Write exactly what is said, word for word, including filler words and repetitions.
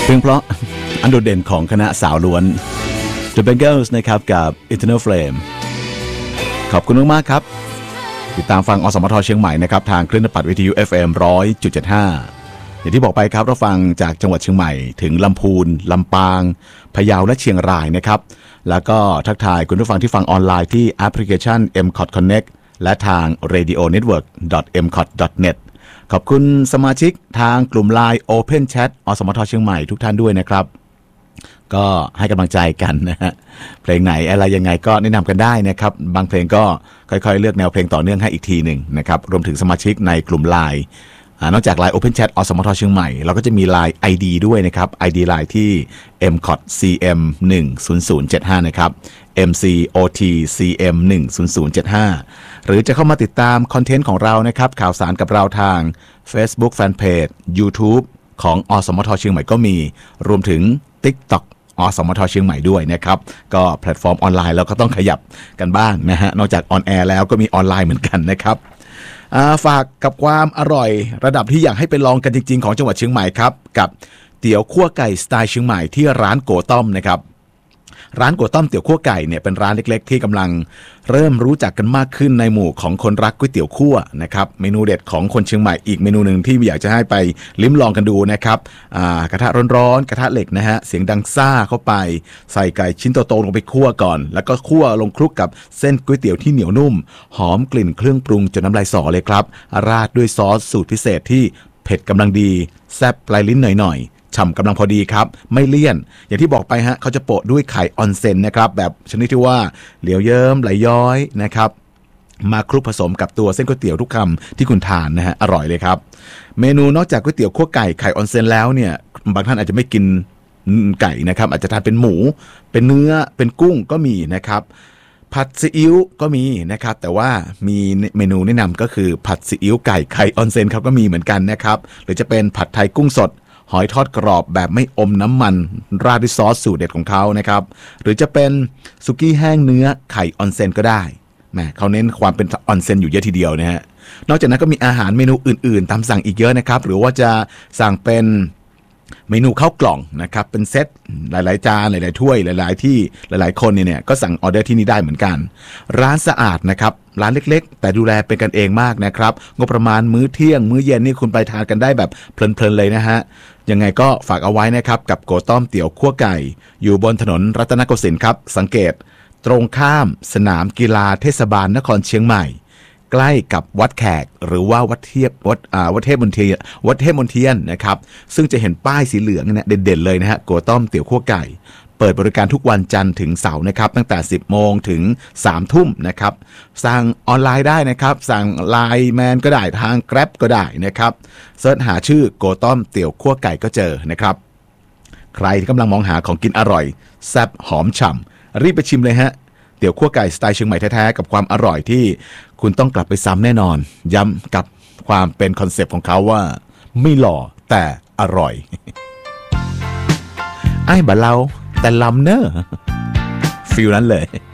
เพลงเพราะอันโดดเด่นของคณะสาวล้วน The Bangles นะครับกับ Eternal Flame ขอบคุณมากๆครับติดตามฟังอสมทเชียงใหม่นะครับทางคลื่นปัดวิทยุ เอฟ เอ็ม หนึ่งร้อยจุดเจ็ดห้า อย่างที่บอกไปครับเราฟังจากจังหวัดเชียงใหม่ถึงลำพูนลำปางพะเยาและเชียงรายนะครับแล้วก็ทักทายคุณผู้ฟังที่ฟังออนไลน์ที่แอปพลิเคชัน เอ็ม ซี โอ ที Connect และทาง เรดิโอเน็ตเวิร์ก ดอท เอ็ม ซี โอ ที ดอท เน็ต ขอบคุณสมาชิกทางกลุ่ม ไลน์ Open Chat อสมทเชียงใหม่ทุกท่านด้วยนะครับก็ให้กำลังใจกันนะฮะเพลงไหนอะไรยังไงก็แนะนำกันได้นะครับบางเพลงก็ค่อยๆเลือกแนวเพลงต่อเนื่องให้อีกทีหนึ่งนะครับรวมถึงสมาชิกในกลุ่ม ไลน์ นอกจาก ไลน์ Open Chat อสมทเชียงใหม่เราก็จะมี ไลน์ ไอ ดี ด้วยนะครับ ไอ ดี ไลน์ที่ เอ็ม ซี โอ ที ซี เอ็ม หนึ่ง ศูนย์ ศูนย์ เจ็ด ห้า นะครับ เอ็ม ซี โอ ที ซี เอ็ม หนึ่ง ศูนย์ ศูนย์ เจ็ด ห้า หรือจะเข้ามาติดตามคอนเทนต์ของเรานะครับข่าวสารกับเราทาง Facebook Fanpage YouTube ของอสมทเชียงใหม่ก็มีรวมถึง TikTokอสมทเชียงใหม่ด้วยนะครับก็แพลตฟอร์มออนไลน์เราก็ต้องขยับกันบ้างนะฮะนอกจากออนแอร์แล้วก็มีออนไลน์เหมือนกันนะครับฝากกับความอร่อยระดับที่อยากให้ไปลองกันจริงๆของจังหวัดเชียงใหม่ครับกับเตี๋ยวคั่วไก่สไตล์เชียงใหม่ที่ร้านโกต้อมนะครับร้านโกต้อมเตี๋ยวคั่วไก่เนี่ยเป็นร้านเล็กๆที่กำลังเริ่มรู้จักกันมากขึ้นในหมู่ของคนรักก๋วยเตี๋ยวคั่วนะครับเมนูเด็ดของคนเชียงใหม่อีกเมนูหนึ่งที่อยากจะให้ไปลิ้มลองกันดูนะครับกระทะร้อนๆกระทะเหล็กนะฮะเสียงดังซ่าเข้าไปใส่ไก่ชิ้นโตๆลงไปคั่วก่อนแล้วก็คั่วลงคลุกกับเส้นก๋วยเตี๋ยวที่เหนียวนุ่มหอมกลิ่นเครื่องปรุงจนน้ำลายสอเลยครับราดด้วยซอสสูตรพิเศษที่เผ็ดกำลังดีแซ่บปลายลิ้นหน่อยๆฉ่ำกำลังพอดีครับไม่เลี่ยนอย่างที่บอกไปฮะเขาจะโปะด้วยไข่ออนเซ็นนะครับแบบชนิดที่ว่าเหลียวเยิ้มไหลย้อยนะครับมาคลุกผสมกับตัวเส้นก๋วยเตี๋ยวทุกคำที่คุณทานนะฮะอร่อยเลยครับเมนูนอกจากก๋วยเตี๋ยวคั่วไก่ไข่ออนเซ็นแล้วเนี่ยบางท่านอาจจะไม่กินไก่นะครับอาจจะทานเป็นหมูเป็นเนื้อเป็นกุ้งก็มีนะครับผัดซีอิ๊วก็มีนะครับแต่ว่ามีเมนูแนะนำก็คือผัดซีอิ๊วไก่ไข่ออนเซ็นครับก็มีเหมือนกันนะครับหรือจะเป็นผัดไทยกุ้งสดหอยทอดกรอบแบบไม่อมน้ำมันราดด้วยซอสสูตรเด็ดของเขานะครับหรือจะเป็นสุกี้แห้งเนื้อไข่ออนเซ็นก็ได้แหมเขาเน้นความเป็นออนเซ็นอยู่เยอะทีเดียวนะฮะนอกจากนั้นก็มีอาหารเมนูอื่นๆตามสั่งอีกเยอะนะครับหรือว่าจะสั่งเป็นเมนูข้าวกล่องนะครับเป็นเซตหลายๆจานหลายๆถ้วยหลายๆที่หลายๆคนเนี่ยก็สั่งออเดอร์ที่นี่ได้เหมือนกันร้านสะอาดนะครับร้านเล็กๆแต่ดูแลเป็นกันเองมากนะครับงบประมาณมื้อเที่ยงมื้อเย็นนี่คุณไปทานกันได้แบบเพลินๆเลยนะฮะยังไงก็ฝากเอาไว้นะครับกับโกต้อมเตี๋ยวคั่วไก่อยู่บนถนนรัตนโกสินทร์ครับสังเกตตรงข้ามสนามกีฬาเทศบาลนครเชียงใหม่ใกล้กับวัดแขกหรือว่าวัดเทียบวัดอ่าวัดเทพมนเทียนวัดเทพมนเทียนนะครับซึ่งจะเห็นป้ายสีเหลืองเนี่ยเด่นๆเลยนะฮะโกต้อมเตี๋ยวคั่วไก่เปิดบริการทุกวันจันทร์ถึงเสาร์นะครับตั้งแต่สิบโมงถึงสามทุ่มนะครับสั่งออนไลน์ได้นะครับสั่งไลน์แมนก็ได้ทาง Grab ก็ได้นะครับเสิร์ชหาชื่อโกต้อมเตี๋ยวคั่วไก่ก็เจอนะครับใครที่กำลังมองหาของกินอร่อยแซ่บหอมฉ่ำรีบไปชิมเลยฮะเตี๋ยวคั่วไก่สไตล์เชียงใหม่แท้ๆกับความอร่อยที่คุณต้องกลับไปซ้ำแน่นอนย้ำกับความเป็นคอนเซปต์ของเขาว่าไม่หล่อแต่อร่อยไอ้บะเราแต่ลำเนอะฟิลนั้นเลย